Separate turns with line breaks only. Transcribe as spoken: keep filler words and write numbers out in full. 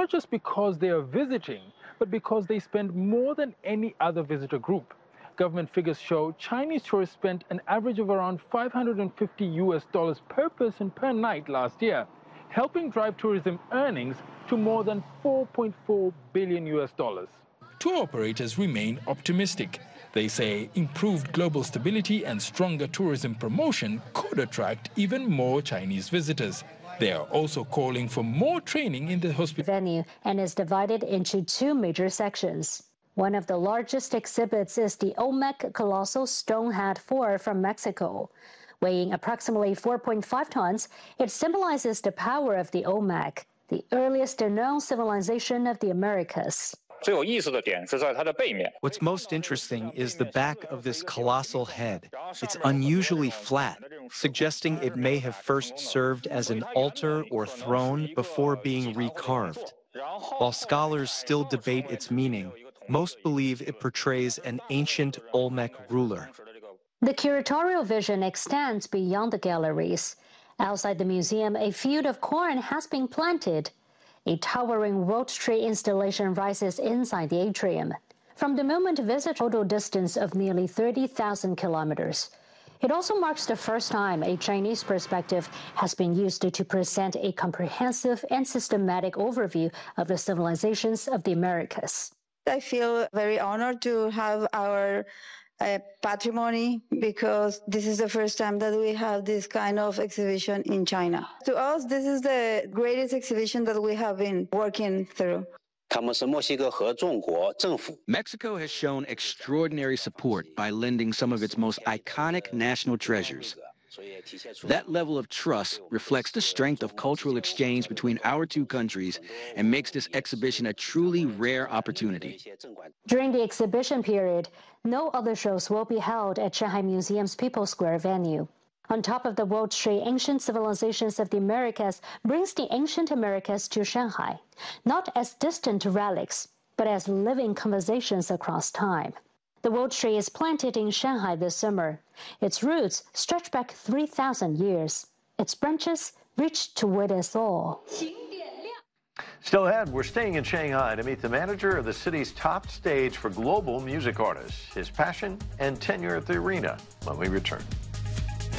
not just because they are visiting, but because they spend more than any other visitor group. Government figures show Chinese tourists spent an average of around five hundred fifty U S dollars per person per night last year, helping drive tourism earnings to more than four point four billion U S dollars. Tour operators remain optimistic. They say improved global stability and stronger tourism promotion could attract even more Chinese visitors. They are also calling for more training in the hospital
venue and is divided into two major sections. One of the largest exhibits is the Olmec Colossal Stone Head four from Mexico. Weighing approximately four point five tons, it symbolizes the power of the Olmec, the earliest known civilization of the Americas.
What's most interesting is the back of this colossal head. It's unusually flat, suggesting it may have first served as an altar or throne before being recarved. While scholars still debate its meaning, most believe it portrays an ancient Olmec ruler.
The curatorial vision extends beyond the galleries. Outside the museum, a field of corn has been planted. A towering road tree installation rises inside the atrium. From the moment visit, a total distance of nearly thirty thousand kilometers. It also marks the first time a Chinese perspective has been used to present a comprehensive and systematic overview of the civilizations of the Americas.
I feel very honored to have our uh, patrimony, because this is the first time that we have this kind of exhibition in China. To us, this is the greatest exhibition that we have been working through.
Mexico has shown extraordinary support by lending some of its most iconic national treasures. That level of trust reflects the strength of cultural exchange between our two countries and makes this exhibition a truly rare opportunity.
During the exhibition period, no other shows will be held at Shanghai Museum's People's Square venue. On top of the World Tree, Ancient Civilizations of the Americas brings the ancient Americas to Shanghai, not as distant relics, but as living conversations across time. The World Tree is planted in Shanghai this summer. Its roots stretch back three thousand years. Its branches reach toward us all.
Still ahead, we're staying in Shanghai to meet the manager of the city's top stage for global music artists, his passion and tenure at the arena when we return.